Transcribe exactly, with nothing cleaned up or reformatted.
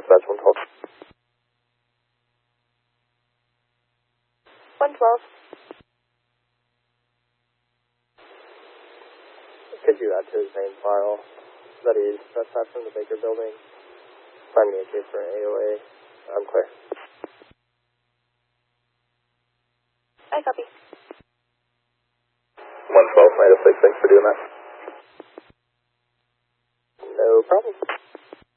dispatch one twelve. one twelve. Could you add to his name file that he's dispatched from the Baker building? Find me a case for an A O A. I'm clear. I copy. one twelve, nine oh six, thanks for doing that. No problem.